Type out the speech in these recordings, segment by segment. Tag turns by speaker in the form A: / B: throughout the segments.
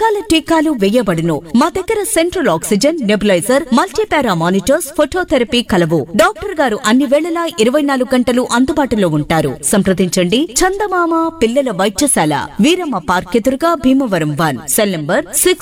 A: రకాల టీకాలు వేయబడును. మా దగ్గర central oxygen, nebuliser, multipara monitors, phototherapy కలవు. డాక్టర్ గారు అన్ని వేళలా 24 గంటలు అందుబాటులో ఉంటారు. సంప్రదించండి చందమామ పిల్లల వైద్యశాల, వీరమ్మ పార్క్ ఎదురుగా, Bhimavaram 1. Cell number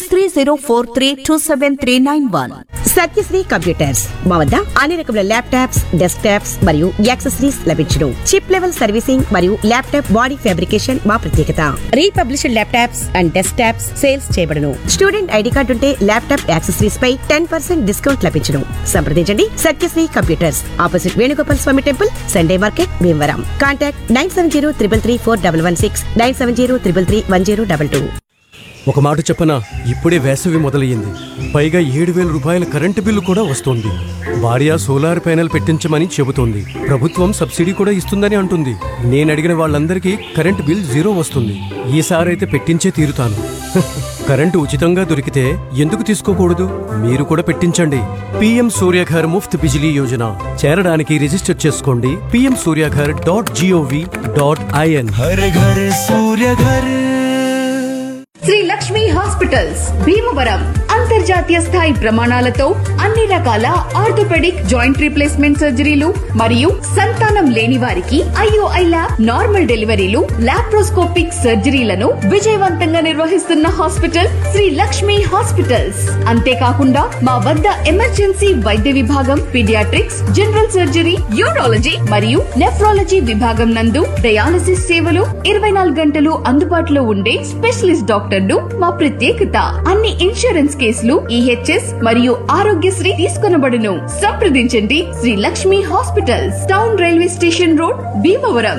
A: 6304327391.
B: Satyasri computers మా వద్ద అన్ని రకముల ల్యాప్టాప్స్, డెస్క్ టాప్స్ మరియు యాక్సెసరీస్ లభించును. చిప్ లెవెల్ సర్వీసింగ్ మరియు ల్యాప్టాప్ బాడీ ఫ్యాబ్రికేషన్ మా ప్రత్యేకత. Republished laptops and desk tops sales చేయబడును. స్టూడెంట్ ఐడి కార్డు ఉంటే ల్యాప్టాప్ యాక్సెసరీస్ పై 10% డిస్కౌంట్ లభించును. సంప్రదించండి సత్యశ్రీ కంప్యూటర్స్, ఆపోజిట్ వేణుగోపాల్ స్వామి temple, Sunday market, Bhimavaram. Contact 9703334116, 9703331022.
C: ఒక మాట చెప్పనా, ఇప్పుడే వేసవి మొదలయ్యింది. పైగా 7,000 రూపాయల కరెంటు బిల్లు కూడా వస్తోంది. భార్య సోలార్ ప్యానెల్ పెట్టించమని చెబుతోంది. ప్రభుత్వం సబ్సిడీ కూడా ఇస్తుందని అంటుంది. నేను అడిగిన వాళ్ళందరికీ కరెంటు బిల్ 0 వస్తుంది. ఈసారైతే పెట్టించే తీరుతాను. కరెంటు ఉచితంగా దొరికితే ఎందుకు తీసుకోకూడదు? మీరు కూడా పెట్టించండి. PM సూర్యఘర్ ముఫ్త్ బిజిలీ యోజన చేరడానికి రిజిస్టర్ చేసుకోండి. pmsuryaghar.gov.in.
D: హర్ ఘర్ సూర్య ఘర్.
E: శ్రీ లక్ష్మి హాస్పిటల్స్ భీమవరం అంతర్జాతీయ స్థాయి ప్రమాణాలతో అన్ని రకాల ఆర్థోపెడిక్, జాయింట్ రీప్లేస్మెంట్ సర్జరీలు మరియు సంతానం లేని వారికి IOI ల్యాబ్, నార్మల్ డెలివరీలు, లాప్రోస్కోపిక్ సర్జరీలను విజయవంతంగా నిర్వహిస్తున్న హాస్పిటల్ శ్రీ లక్ష్మి హాస్పిటల్స్. అంతేకాకుండా మా వద్ద ఎమర్జెన్సీ వైద్య విభాగం, పీడియాట్రిక్స్, జనరల్ సర్జరీ, యూరాలజీ మరియు నెఫ్రాలజీ విభాగం నందు డయాలసిస్ సేవలు 24 గంటలు అందుబాటులో ఉండే స్పెషలిస్ట్ డాక్టర్లు మా ప్రత్యేకత. అన్ని ఇన్సూరెన్స్ కేసులు EHS మరియు ఆరోగ్యశ్రీ తీసుకొనబడును. సంప్రదించండి Shri Lakshmi hospitals, town railway station road, Bhimavaram.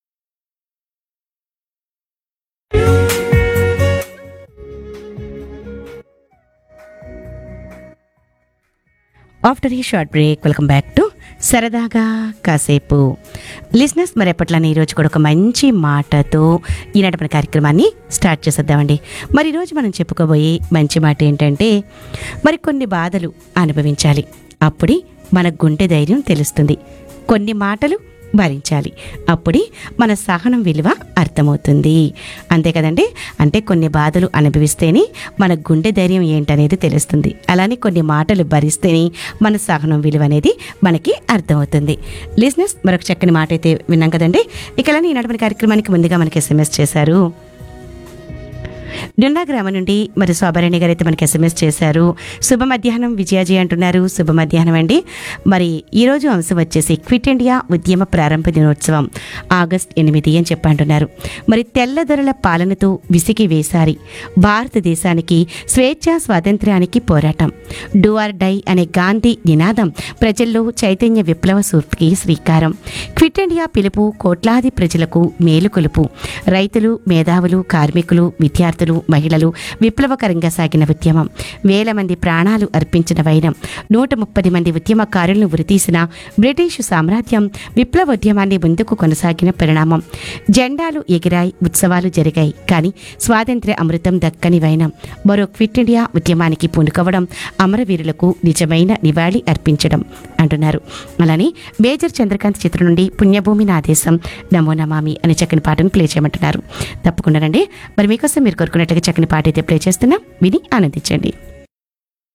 B: After ఈ short break welcome back to సరదాగా కాసేపు. లిజనర్స్, మరి ఎప్పట్లానే ఈరోజు కూడా ఒక మంచి మాటతో ఈనాటి మన కార్యక్రమాన్ని స్టార్ట్ చేసేద్దామండి. మరి ఈరోజు మనం చెప్పుకోబోయే మంచి మాట ఏంటంటే, మరి కొన్ని బాధలు అనుభవించాలి, అప్పుడే మన గుండె ధైర్యం తెలుస్తుంది. కొన్ని మాటలు భరించాలి, అప్పుడే మన సహనం విలువ అర్థమవుతుంది. అంతే కదండి. అంటే కొన్ని బాధలు అనుభవిస్తేనే మన గుండె ధైర్యం ఏంటనేది తెలుస్తుంది. అలానే కొన్ని మాటలు భరిస్తేనే మన సహనం విలువ అనేది మనకి అర్థమవుతుంది. లిజనర్స్, మరొక చక్కని మాట అయితే విన్నాం కదండి. ఇక అలానే ఈనాటి కార్యక్రమానికి ముందుగా మనకి SMS చేశారు. డుండా గ్రామం నుండి మరి శోభారాణి గారు అయితే మనకి SMS చేశారు. శుభ మధ్యాహ్నం విజయాజీ అంటున్నారు. శుభ మధ్యాహ్నం అండి. మరి ఈరోజు అంశం వచ్చేసి క్విట్ ఇండియా ఉద్యమ ప్రారంభ దినోత్సవం ఆగస్టు 8 అని చెప్పంటున్నారు. మరి తెల్లదొరల పాలనతో విసిగి వేసారి భారతదేశానికి స్వేచ్ఛ స్వాతంత్ర్యానికి పోరాటం. డూ ఆర్ డై అనే గాంధీ నినాదం ప్రజల్లో చైతన్య విప్లవ స్ఫూర్తికి శ్రీకారం. క్విట్ ఇండియా పిలుపు కోట్లాది ప్రజలకు మేలుకొలుపు. రైతులు, మేధావులు, కార్మికులు, విద్యార్థులు, మహిళలు విప్లవకరంగా సాగిన ఉద్యమం. వేల మంది ప్రాణాలు అర్పించిన వైనం. 130 మంది ఉద్యమకారులను ఉరితీసిన బ్రిటిష్ సామ్రాజ్యం విప్లవోద్యమాన్ని ముందుకు కొనసాగిన పరిణామం. జెండాలు ఎగిరాయి, ఉత్సవాలు జరిగాయి, కానీ స్వాతంత్ర్య అమృతం దక్కని వైనం. మరో క్విట్ ఇండియా ఉద్యమానికి పూనుకోవడం, అమరవీరులకు నిజమైన నివాళి అర్పించడం అంటున్నారు. అలానే మేజర్ చంద్రకాంత్ చిత్రం నుండి పుణ్యభూమి నా దేశం నమో నమామి అనే చక్కని పాటను ప్లే చేయమంటున్నారు. తప్పకుండా రండి. మరి మీకోసం మీరు కోరుకున్నట్టుగా చక్కని పాట అయితే ప్లే చేస్తున్నాం, విని ఆనందించండి.